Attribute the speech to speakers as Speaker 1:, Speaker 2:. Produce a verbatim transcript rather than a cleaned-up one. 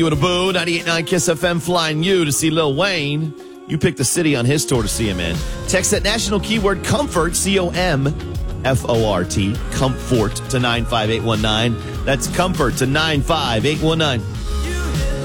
Speaker 1: You and a boo, ninety-eight point nine Kiss F M flying you to see Lil Wayne. You pick the city on his tour to see him in. Text that national keyword comfort, C O M F O R T, comfort to nine five eight one nine. That's comfort to nine five eight one nine.